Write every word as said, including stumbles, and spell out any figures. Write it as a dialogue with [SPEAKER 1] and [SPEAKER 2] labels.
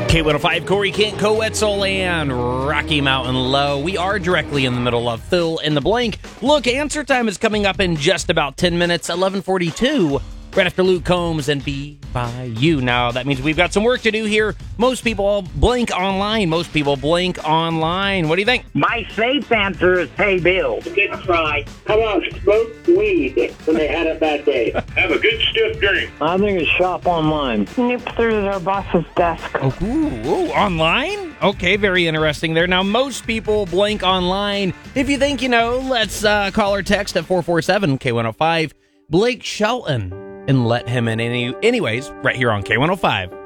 [SPEAKER 1] K one oh five, Corey Kent, Coetzel, and Rocky Mountain Low. We are directly in the middle of Fill in the Blank. Look, answer time is coming up in just about ten minutes, eleven forty-two, right after Luke Combs and Be By You. Now, that means we've got some work to do here. Most people blank online. Most people blank online. What do you think?
[SPEAKER 2] My safe answer is pay bills.
[SPEAKER 3] Good try. How about smoke weed when they had a bad day?
[SPEAKER 4] Have a good stiff drink.
[SPEAKER 2] I think it's shop online.
[SPEAKER 5] Snoop through their boss's desk.
[SPEAKER 1] Oh, ooh, ooh, online? Okay, very interesting there. Now, most people blank online. If you think you know, let's uh, call or text at four four seven K one oh five. Blake Shelton, and let him in any anyways, right here on K one oh five.